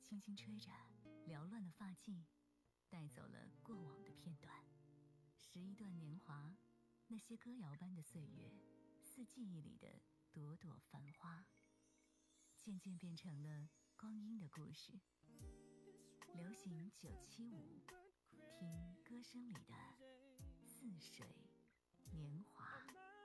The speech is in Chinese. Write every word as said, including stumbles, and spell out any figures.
轻轻吹着缭乱的发髻，带走了过往的片段。十一段年华，那些歌谣般的岁月，似记忆里的朵朵繁花，渐渐变成了光阴的故事。流行九七五，听歌声里的似水年华。